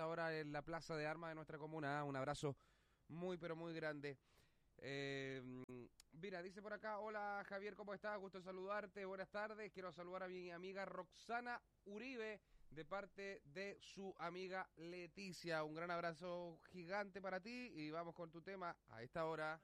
esta hora en la Plaza de Armas de nuestra comuna. Un abrazo muy, pero muy grande. Mira, dice por acá, hola Javier, ¿cómo estás? Gusto en saludarte, buenas tardes. Quiero saludar a mi amiga Roxana Uribe de parte de su amiga Leticia. Un gran abrazo gigante para ti y vamos con tu tema a esta hora.